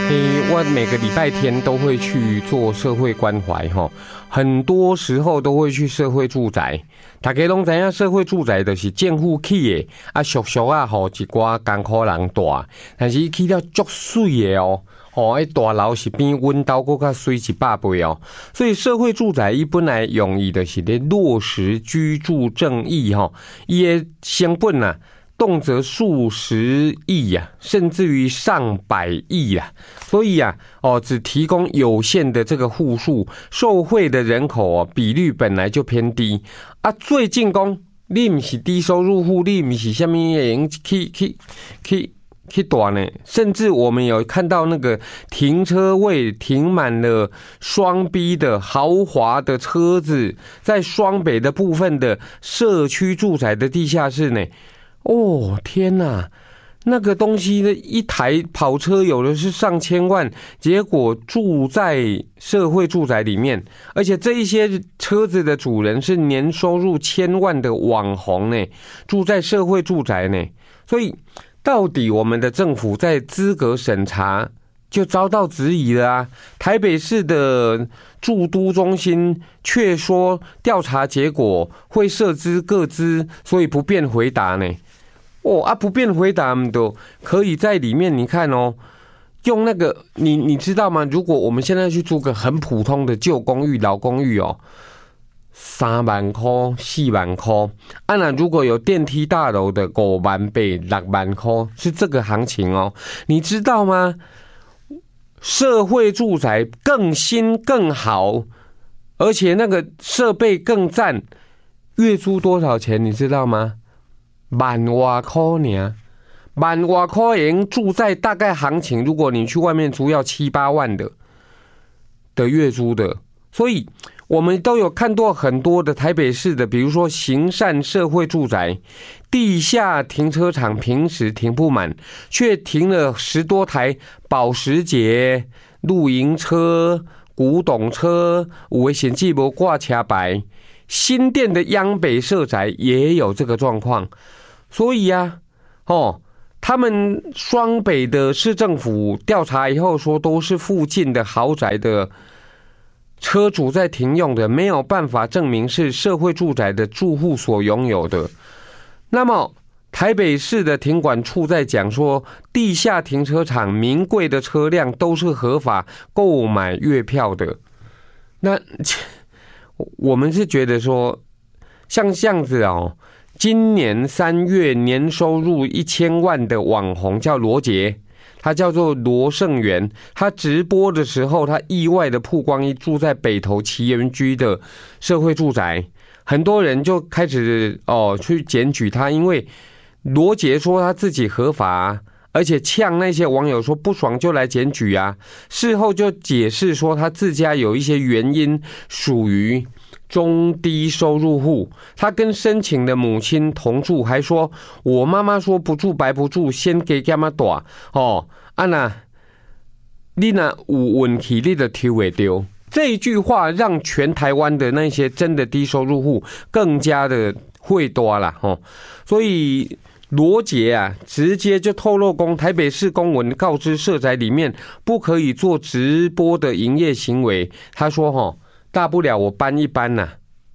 我每个礼拜天都会去做社会关怀哈，很多时候都会去社会住宅。大家拢知影社会住宅就是政府起的，啊，俗俗啊，吼一寡艰苦人住，但是起了足水的哦。迄大楼是比阮兜搁较水100倍哦，所以社会住宅伊本来用意就是咧落实居住正义吼，伊的成本啊，动辄数十亿啊，甚至于上百亿啊，所以啊，只提供有限的这个户数，受惠的人口比率本来就偏低啊。最近讲你不是低收入户，你不是什么人去大呢？甚至我们有看到那个停车位停满了双 B 的豪华的车子，在双北的部分的社区住宅的地下室呢。哦，天哪！那个东西的一台跑车有的是上千万，结果住在社会住宅里面，而且这一些车子的主人是年收入1000万的网红呢，住在社会住宅呢。所以到底我们的政府在资格审查就遭到质疑了啊！台北市的驻都中心却说调查结果会涉资各资，所以不便回答呢。不便回答，都可以在里面。你看哦，用那个你知道吗？如果我们现在去租个很普通的旧公寓、老公寓哦，3万块、4万块，那如果有电梯大楼的5万倍、6万块，是这个行情哦。你知道吗？社会住宅更新更好，而且那个设备更赞，月租多少钱？你知道吗？1万块而已，1万块钱住在大概行情，如果你去外面租要7、8万的月租的，所以我们都有看到很多的台北市的，比如说行善社会住宅，地下停车场平时停不满，却停了10多台保时捷、露营车、古董车，有的甚至没挂车牌。新店的央北社宅也有这个状况。所以啊，他们双北的市政府调查以后说，都是附近的豪宅的车主在停用的，没有办法证明是社会住宅的住户所拥有的。那么台北市的停管处在讲说，地下停车场名贵的车辆都是合法购买月票的。那我们是觉得说，像这样子哦。今年3月年收入1000万的网红叫罗杰，他叫做罗胜元。他直播的时候，他意外的曝光住在北投奇园居的社会住宅，很多人就开始去检举他，因为罗杰说他自己合法而且呛那些网友说不爽就来检举啊。事后就解释说他自家有一些原因属于中低收入户，他跟申请的母亲同住，还说我妈妈说不住白不住，先给他们大你若有运气你就抽会到。这一句话让全台湾的那些真的低收入户更加的会多啦所以罗杰啊，直接就透露台北市公文告知社宅里面不可以做直播的营业行为。他说大不了我搬一搬呐，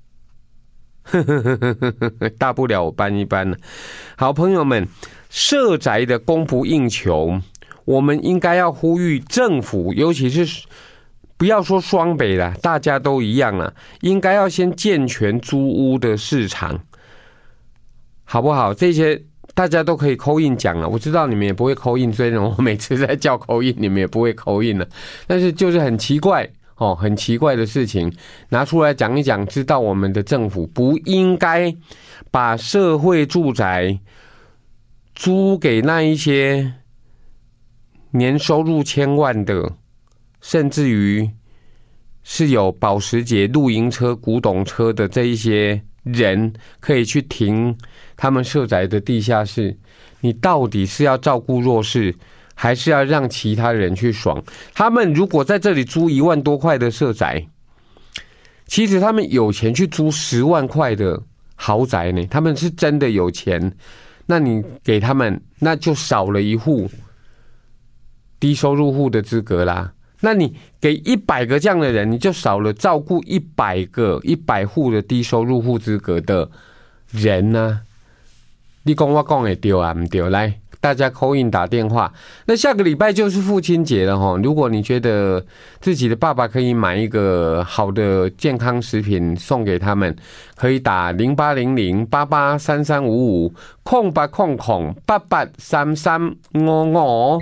大不了我搬一搬呐。好朋友们，社宅的供不应求，我们应该要呼吁政府，尤其是不要说双北啦，大家都一样啦，应该要先健全租屋的市场，好不好？这些大家都可以call in讲了，我知道你们也不会call in，虽然我每次在叫call in，你们也不会call in了，但是就是很奇怪。很奇怪的事情拿出来讲一讲，知道我们的政府不应该把社会住宅租给那一些年收入1000万的，甚至于是有保时捷、露营车、古董车的这一些人，可以去停他们社宅的地下室。你到底是要照顾弱势，还是要让其他人去爽？他们如果在这里租1万多块的社宅，其实他们有钱去租10万块的豪宅呢，他们是真的有钱。那你给他们，那就少了一户低收入户的资格啦。那你给100个这样的人，你就少了照顾100户的低收入户资格的人呢、你讲我讲会对啊？不对，来。大家call in打电话，那下个礼拜就是父亲节了齁。如果你觉得自己的爸爸可以买一个好的健康食品送给他们，可以打0800883355，0800883355。